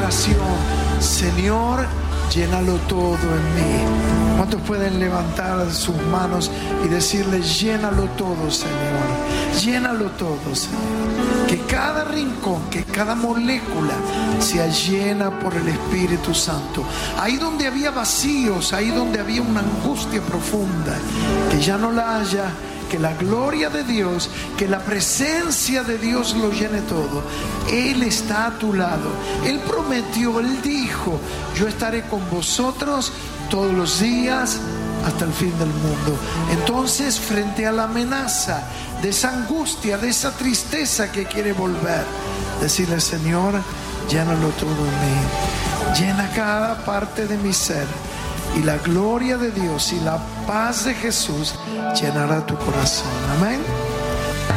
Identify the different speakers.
Speaker 1: oración: Señor, llénalo todo en mí. ¿Cuántos pueden levantar sus manos y decirle: llénalo todo, Señor? Llénalo todo, Señor. Que cada rincón, que cada molécula sea llena por el Espíritu Santo. Ahí donde había vacíos, ahí donde había una angustia profunda, que ya no la haya. Que la gloria de Dios, que la presencia de Dios lo llene todo. Él está a tu lado. Él prometió, Él dijo: yo estaré con vosotros todos los días hasta el fin del mundo. Entonces, frente a la amenaza de esa angustia, de esa tristeza que quiere volver, decirle: Señor, llénalo todo en mí. Llena cada parte de mi ser. Y la gloria de Dios y la paz de Jesús llenará tu corazón. Amén.